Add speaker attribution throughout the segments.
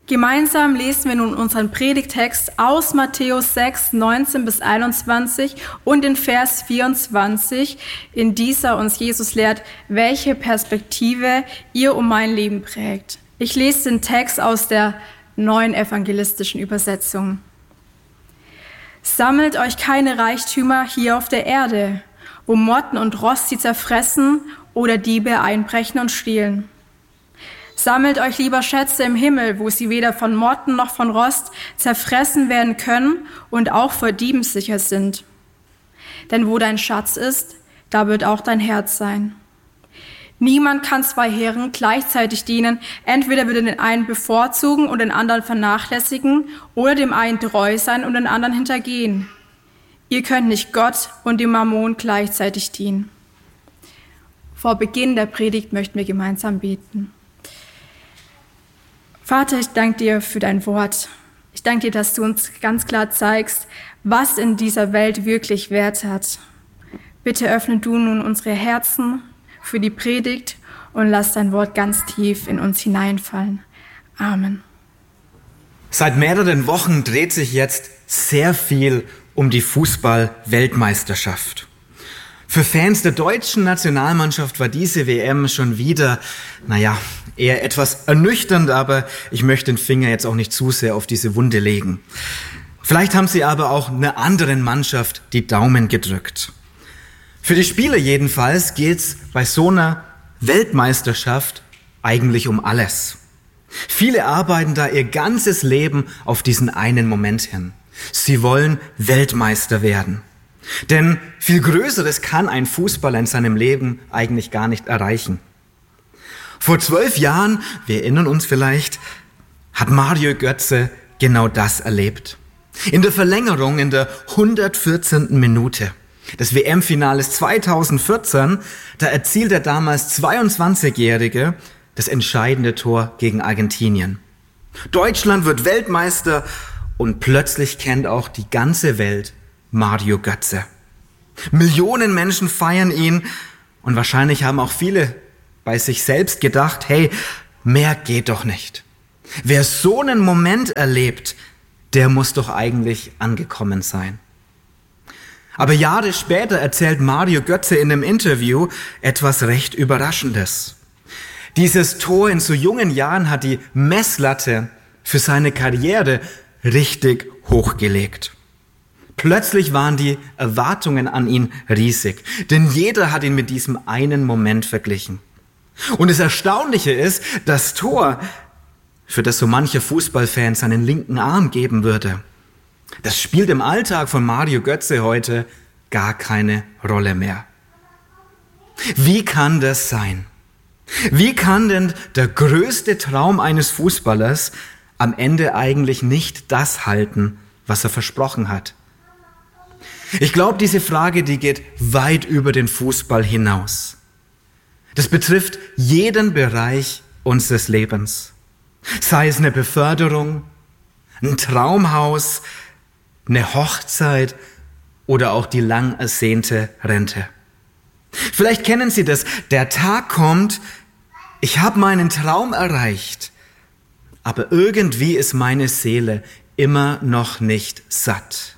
Speaker 1: Gemeinsam lesen wir nun unseren Predigttext aus Matthäus 6, 19 bis 21 und in Vers 24, in dieser uns Jesus lehrt, welche Perspektive ihr um mein Leben prägt. Ich lese den Text aus der Neuen Evangelistischen Übersetzung. Sammelt euch keine Reichtümer hier auf der Erde, wo Motten und Rost sie zerfressen oder Diebe einbrechen und stehlen. Sammelt euch lieber Schätze im Himmel, wo sie weder von Motten noch von Rost zerfressen werden können und auch vor Dieben sicher sind. Denn wo dein Schatz ist, da wird auch dein Herz sein. Niemand kann zwei Herren gleichzeitig dienen. Entweder wird er den einen bevorzugen und den anderen vernachlässigen oder dem einen treu sein und den anderen hintergehen. Ihr könnt nicht Gott und dem Mammon gleichzeitig dienen. Vor Beginn der Predigt möchten wir gemeinsam beten. Vater, ich danke dir für dein Wort. Ich danke dir, dass du uns ganz klar zeigst, was in dieser Welt wirklich Wert hat. Bitte öffne du nun unsere Herzen für die Predigt und lass dein Wort ganz tief in uns hineinfallen. Amen.
Speaker 2: Seit mehreren Wochen dreht sich jetzt sehr viel um die Fußball-Weltmeisterschaft. Für Fans der deutschen Nationalmannschaft war diese WM schon wieder, eher etwas ernüchternd, aber ich möchte den Finger jetzt auch nicht zu sehr auf diese Wunde legen. Vielleicht haben sie aber auch einer anderen Mannschaft die Daumen gedrückt. Für die Spieler jedenfalls geht's bei so einer Weltmeisterschaft eigentlich um alles. Viele arbeiten da ihr ganzes Leben auf diesen einen Moment hin. Sie wollen Weltmeister werden. Denn viel Größeres kann ein Fußballer in seinem Leben eigentlich gar nicht erreichen. Vor 12 Jahren, wir erinnern uns vielleicht, hat Mario Götze genau das erlebt. In der Verlängerung, in der 114. Minute des WM-Finales 2014, da erzielt der damals 22-Jährige das entscheidende Tor gegen Argentinien. Deutschland wird Weltmeister und plötzlich kennt auch die ganze Welt Mario Götze. Millionen Menschen feiern ihn und wahrscheinlich haben auch viele bei sich selbst gedacht, hey, mehr geht doch nicht. Wer so einen Moment erlebt, der muss doch eigentlich angekommen sein. Aber Jahre später erzählt Mario Götze in einem Interview etwas recht Überraschendes. Dieses Tor in so jungen Jahren hat die Messlatte für seine Karriere richtig hochgelegt. Plötzlich waren die Erwartungen an ihn riesig, denn jeder hat ihn mit diesem einen Moment verglichen. Und das Erstaunliche ist, das Tor, für das so mancher Fußballfan seinen linken Arm geben würde, das spielt im Alltag von Mario Götze heute gar keine Rolle mehr. Wie kann das sein? Wie kann denn der größte Traum eines Fußballers am Ende eigentlich nicht das halten, was er versprochen hat? Ich glaube, diese Frage, die geht weit über den Fußball hinaus. Das betrifft jeden Bereich unseres Lebens. Sei es eine Beförderung, ein Traumhaus, eine Hochzeit oder auch die lang ersehnte Rente. Vielleicht kennen Sie das. Der Tag kommt, ich habe meinen Traum erreicht, aber irgendwie ist meine Seele immer noch nicht satt.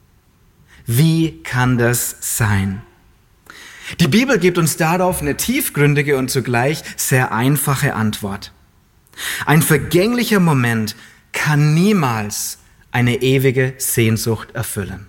Speaker 2: Wie kann das sein? Die Bibel gibt uns darauf eine tiefgründige und zugleich sehr einfache Antwort. Ein vergänglicher Moment kann niemals eine ewige Sehnsucht erfüllen.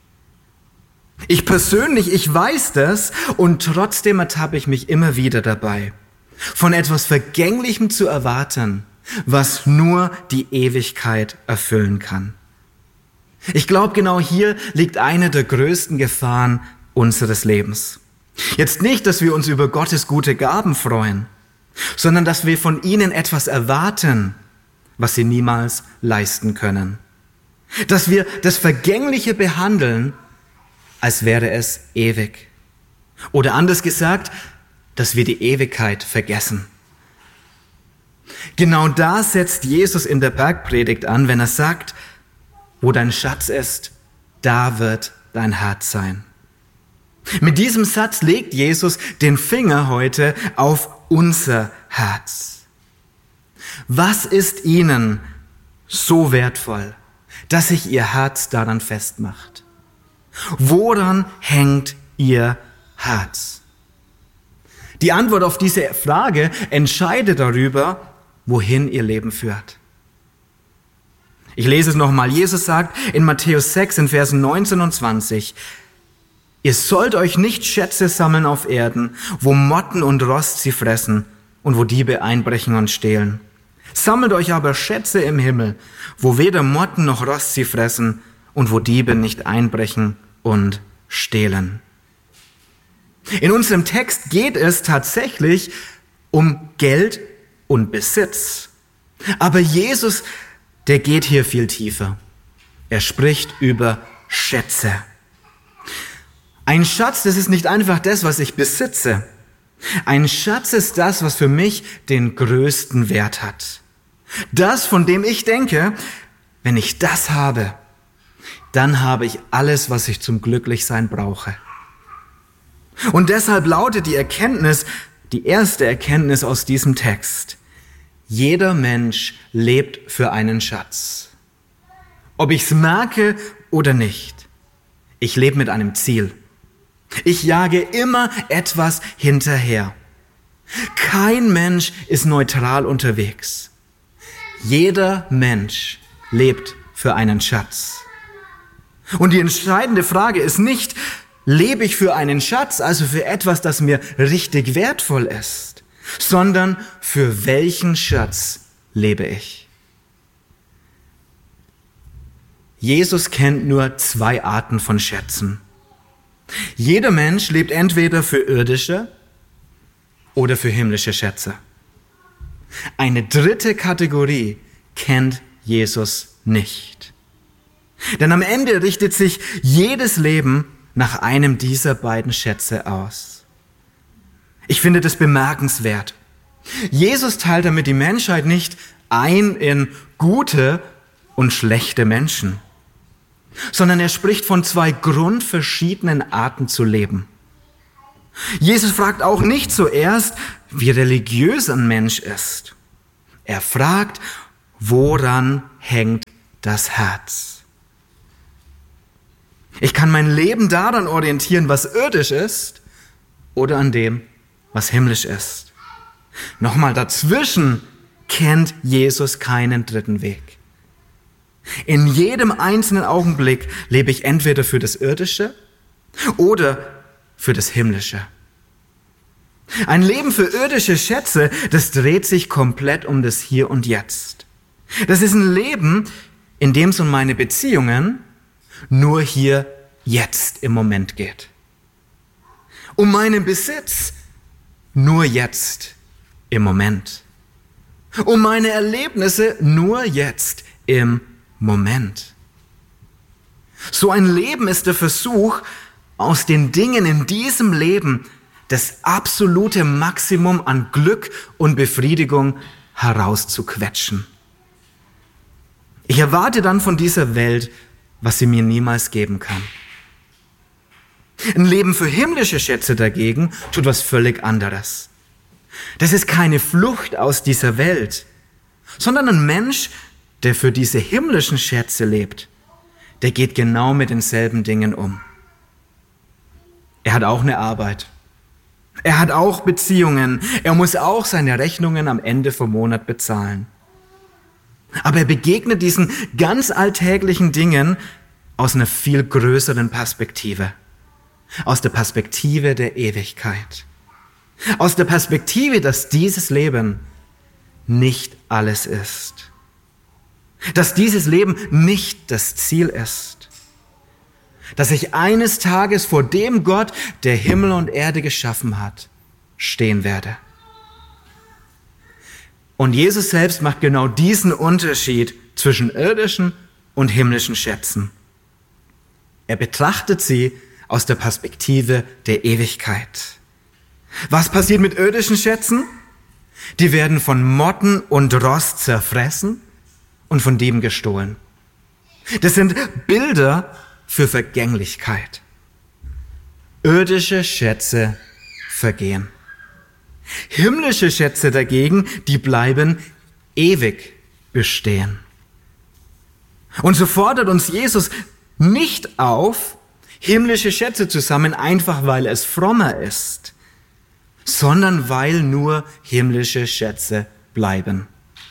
Speaker 2: Ich persönlich, ich weiß das und trotzdem ertappe ich mich immer wieder dabei, von etwas Vergänglichem zu erwarten, was nur die Ewigkeit erfüllen kann. Ich glaube, genau hier liegt eine der größten Gefahren unseres Lebens. Jetzt nicht, dass wir uns über Gottes gute Gaben freuen, sondern dass wir von ihnen etwas erwarten, was sie niemals leisten können. Dass wir das Vergängliche behandeln, als wäre es ewig. Oder anders gesagt, dass wir die Ewigkeit vergessen. Genau da setzt Jesus in der Bergpredigt an, wenn er sagt, wo dein Schatz ist, da wird dein Herz sein. Mit diesem Satz legt Jesus den Finger heute auf unser Herz. Was ist Ihnen so wertvoll, dass sich ihr Herz daran festmacht? Woran hängt ihr Herz? Die Antwort auf diese Frage entscheidet darüber, wohin ihr Leben führt. Ich lese es nochmal. Jesus sagt in Matthäus 6 in Versen 19 und 20, ihr sollt euch nicht Schätze sammeln auf Erden, wo Motten und Rost sie fressen und wo Diebe einbrechen und stehlen. Sammelt euch aber Schätze im Himmel, wo weder Motten noch Rost sie fressen und wo Diebe nicht einbrechen und stehlen. In unserem Text geht es tatsächlich um Geld und Besitz. Aber Jesus, der geht hier viel tiefer. Er spricht über Schätze. Ein Schatz, das ist nicht einfach das, was ich besitze. Ein Schatz ist das, was für mich den größten Wert hat. Das, von dem ich denke, wenn ich das habe, dann habe ich alles, was ich zum Glücklichsein brauche. Und deshalb lautet die Erkenntnis, die erste Erkenntnis aus diesem Text: Jeder Mensch lebt für einen Schatz. Ob ich es merke oder nicht, ich lebe mit einem Ziel. Ich jage immer etwas hinterher. Kein Mensch ist neutral unterwegs. Jeder Mensch lebt für einen Schatz. Und die entscheidende Frage ist nicht, lebe ich für einen Schatz, also für etwas, das mir richtig wertvoll ist, sondern für welchen Schatz lebe ich? Jesus kennt nur 2 Arten von Schätzen. Jeder Mensch lebt entweder für irdische oder für himmlische Schätze. Eine dritte Kategorie kennt Jesus nicht. Denn am Ende richtet sich jedes Leben nach einem dieser beiden Schätze aus. Ich finde das bemerkenswert. Jesus teilt damit die Menschheit nicht ein in gute und schlechte Menschen, sondern er spricht von 2 grundverschiedenen Arten zu leben. Jesus fragt auch nicht zuerst, wie religiös ein Mensch ist. Er fragt, woran hängt das Herz? Ich kann mein Leben daran orientieren, was irdisch ist, oder an dem, was himmlisch ist. Nochmal, dazwischen kennt Jesus keinen dritten Weg. In jedem einzelnen Augenblick lebe ich entweder für das Irdische oder für das Himmlische. Ein Leben für irdische Schätze, das dreht sich komplett um das Hier und Jetzt. Das ist ein Leben, in dem es um meine Beziehungen nur hier jetzt im Moment geht. Um meinen Besitz nur jetzt im Moment. Um meine Erlebnisse nur jetzt im Moment. So ein Leben ist der Versuch, aus den Dingen in diesem Leben das absolute Maximum an Glück und Befriedigung herauszuquetschen. Ich erwarte dann von dieser Welt, was sie mir niemals geben kann. Ein Leben für himmlische Schätze dagegen tut was völlig anderes. Das ist keine Flucht aus dieser Welt, sondern ein Mensch, der für diese himmlischen Schätze lebt, der geht genau mit denselben Dingen um. Er hat auch eine Arbeit. Er hat auch Beziehungen. Er muss auch seine Rechnungen am Ende vom Monat bezahlen. Aber er begegnet diesen ganz alltäglichen Dingen aus einer viel größeren Perspektive. Aus der Perspektive der Ewigkeit. Aus der Perspektive, dass dieses Leben nicht alles ist. Dass dieses Leben nicht das Ziel ist. Dass ich eines Tages vor dem Gott, der Himmel und Erde geschaffen hat, stehen werde. Und Jesus selbst macht genau diesen Unterschied zwischen irdischen und himmlischen Schätzen. Er betrachtet sie aus der Perspektive der Ewigkeit. Was passiert mit irdischen Schätzen? Die werden von Motten und Rost zerfressen und von Dieben gestohlen. Das sind Bilder für Vergänglichkeit. Irdische Schätze vergehen. Himmlische Schätze dagegen, die bleiben ewig bestehen. Und so fordert uns Jesus nicht auf, himmlische Schätze zu sammeln, einfach weil es frommer ist, sondern weil nur himmlische Schätze bleiben.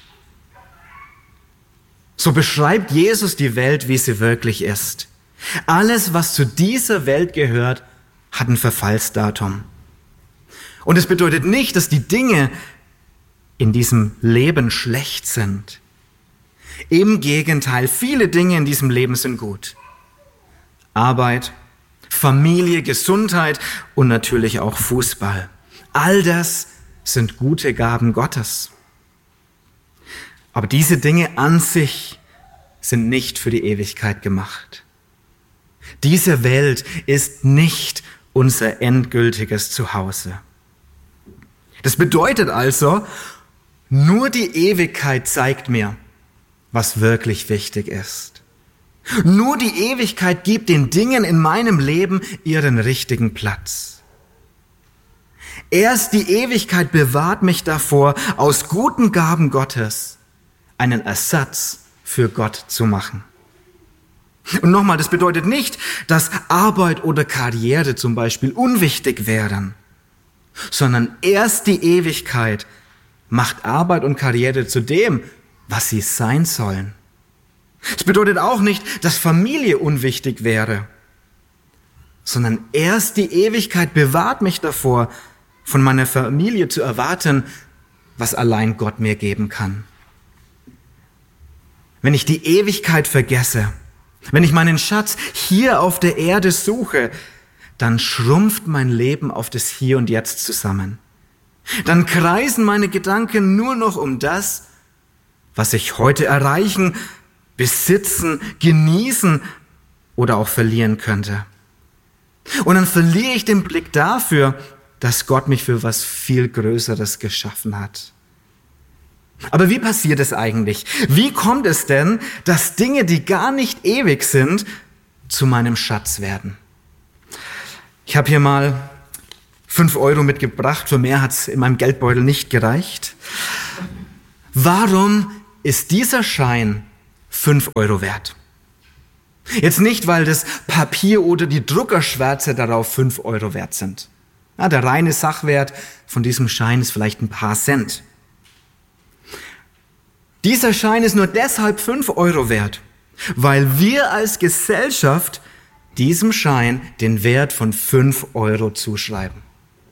Speaker 2: So beschreibt Jesus die Welt, wie sie wirklich ist. Alles, was zu dieser Welt gehört, hat ein Verfallsdatum. Und es bedeutet nicht, dass die Dinge in diesem Leben schlecht sind. Im Gegenteil, viele Dinge in diesem Leben sind gut. Arbeit, Familie, Gesundheit und natürlich auch Fußball. All das sind gute Gaben Gottes. Aber diese Dinge an sich sind nicht für die Ewigkeit gemacht. Diese Welt ist nicht unser endgültiges Zuhause. Das bedeutet also, nur die Ewigkeit zeigt mir, was wirklich wichtig ist. Nur die Ewigkeit gibt den Dingen in meinem Leben ihren richtigen Platz. Erst die Ewigkeit bewahrt mich davor, aus guten Gaben Gottes einen Ersatz für Gott zu machen. Und nochmal, das bedeutet nicht, dass Arbeit oder Karriere zum Beispiel unwichtig wären, sondern erst die Ewigkeit macht Arbeit und Karriere zu dem, was sie sein sollen. Es bedeutet auch nicht, dass Familie unwichtig wäre, sondern erst die Ewigkeit bewahrt mich davor, von meiner Familie zu erwarten, was allein Gott mir geben kann. Wenn ich die Ewigkeit vergesse, wenn ich meinen Schatz hier auf der Erde suche, dann schrumpft mein Leben auf das Hier und Jetzt zusammen. Dann kreisen meine Gedanken nur noch um das, was ich heute erreichen, besitzen, genießen oder auch verlieren könnte. Und dann verliere ich den Blick dafür, dass Gott mich für was viel Größeres geschaffen hat. Aber wie passiert es eigentlich? Wie kommt es denn, dass Dinge, die gar nicht ewig sind, zu meinem Schatz werden? Ich habe hier mal 5 Euro mitgebracht, für mehr hat es in meinem Geldbeutel nicht gereicht. Warum ist dieser Schein 5 Euro wert? Jetzt nicht, weil das Papier oder die Druckerschwärze darauf 5 Euro wert sind. Ja, der reine Sachwert von diesem Schein ist vielleicht ein paar Cent. Dieser Schein ist nur deshalb 5 Euro wert, weil wir als Gesellschaft diesem Schein den Wert von 5 Euro zuschreiben.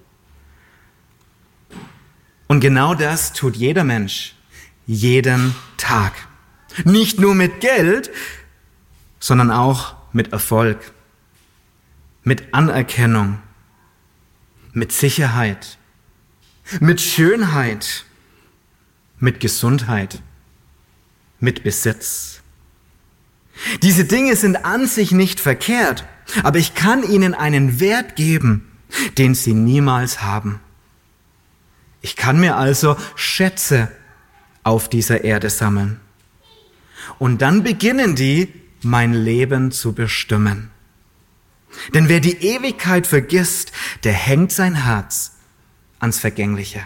Speaker 2: Und genau das tut jeder Mensch, jeden Tag. Nicht nur mit Geld, sondern auch mit Erfolg, mit Anerkennung, mit Sicherheit, mit Schönheit, mit Gesundheit, mit Besitz. Diese Dinge sind an sich nicht verkehrt, aber ich kann ihnen einen Wert geben, den sie niemals haben. Ich kann mir also Schätze auf dieser Erde sammeln. Und dann beginnen die, mein Leben zu bestimmen. Denn wer die Ewigkeit vergisst, der hängt sein Herz ans Vergängliche.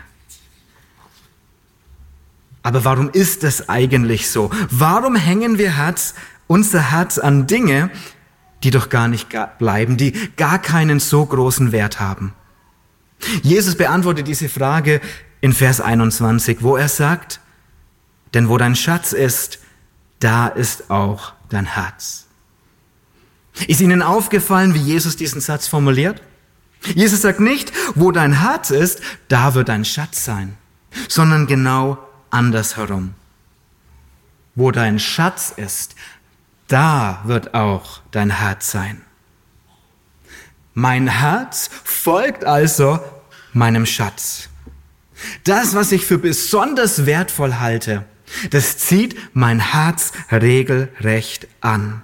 Speaker 2: Aber warum ist das eigentlich so? Warum hängen wir unser Herz an Dinge, die doch gar nicht bleiben, die gar keinen so großen Wert haben? Jesus beantwortet diese Frage in Vers 21, wo er sagt, denn wo dein Schatz ist, da ist auch dein Herz. Ist Ihnen aufgefallen, wie Jesus diesen Satz formuliert? Jesus sagt nicht, wo dein Herz ist, da wird dein Schatz sein, sondern genau andersherum. Wo dein Schatz ist, da wird auch dein Herz sein. Mein Herz folgt also meinem Schatz. Das, was ich für besonders wertvoll halte, das zieht mein Herz regelrecht an.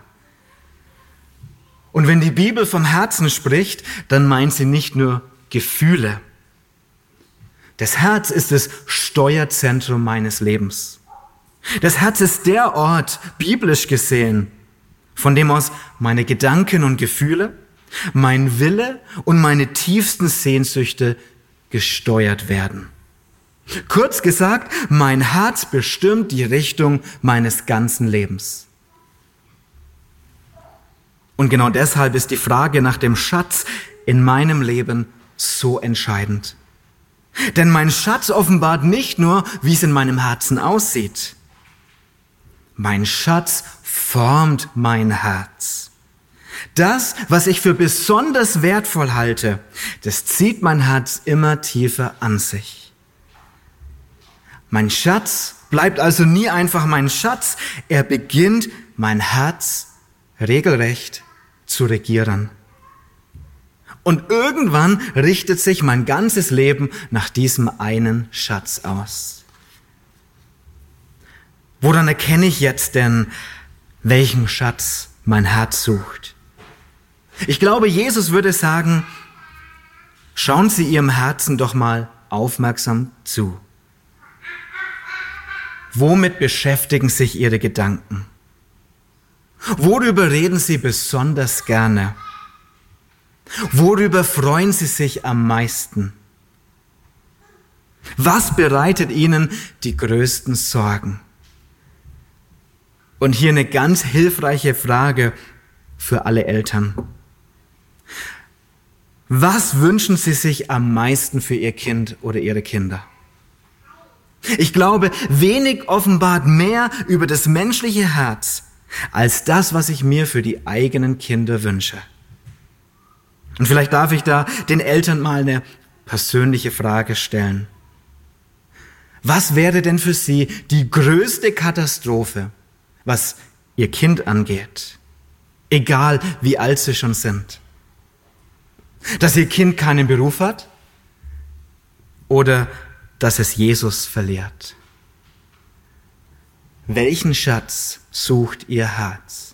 Speaker 2: Und wenn die Bibel vom Herzen spricht, dann meint sie nicht nur Gefühle. Das Herz ist das Steuerzentrum meines Lebens. Das Herz ist der Ort, biblisch gesehen, von dem aus meine Gedanken und Gefühle, mein Wille und meine tiefsten Sehnsüchte gesteuert werden. Kurz gesagt, mein Herz bestimmt die Richtung meines ganzen Lebens. Und genau deshalb ist die Frage nach dem Schatz in meinem Leben so entscheidend. Denn mein Schatz offenbart nicht nur, wie es in meinem Herzen aussieht. Mein Schatz formt mein Herz. Das, was ich für besonders wertvoll halte, das zieht mein Herz immer tiefer an sich. Mein Schatz bleibt also nie einfach mein Schatz. Er beginnt, mein Herz regelrecht zu regieren. Und irgendwann richtet sich mein ganzes Leben nach diesem einen Schatz aus. Woran erkenne ich jetzt denn, welchen Schatz mein Herz sucht? Ich glaube, Jesus würde sagen, schauen Sie Ihrem Herzen doch mal aufmerksam zu. Womit beschäftigen sich Ihre Gedanken? Worüber reden Sie besonders gerne? Worüber freuen Sie sich am meisten? Was bereitet Ihnen die größten Sorgen? Und hier eine ganz hilfreiche Frage für alle Eltern. Was wünschen Sie sich am meisten für Ihr Kind oder Ihre Kinder? Ich glaube, wenig offenbart mehr über das menschliche Herz als das, was ich mir für die eigenen Kinder wünsche. Und vielleicht darf ich da den Eltern mal eine persönliche Frage stellen. Was wäre denn für Sie die größte Katastrophe, was Ihr Kind angeht, egal wie alt Sie schon sind? Dass Ihr Kind keinen Beruf hat oder dass es Jesus verliert? Welchen Schatz sucht Ihr Herz?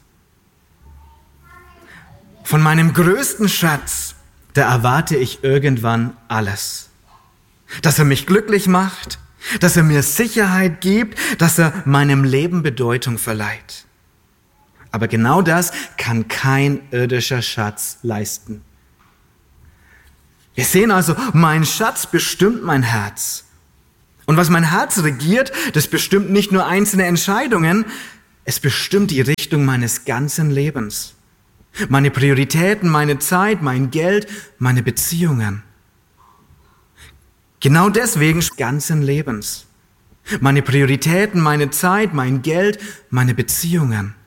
Speaker 2: Von meinem größten Schatz, da erwarte ich irgendwann alles. Dass er mich glücklich macht, dass er mir Sicherheit gibt, dass er meinem Leben Bedeutung verleiht. Aber genau das kann kein irdischer Schatz leisten. Wir sehen also, mein Schatz bestimmt mein Herz. Und was mein Herz regiert, das bestimmt nicht nur einzelne Entscheidungen, es bestimmt die Richtung meines ganzen Lebens. Meine Prioritäten, meine Zeit, mein Geld, meine Beziehungen. Genau deswegen des ganzen Lebens. Meine Prioritäten, meine Zeit, mein Geld, meine Beziehungen.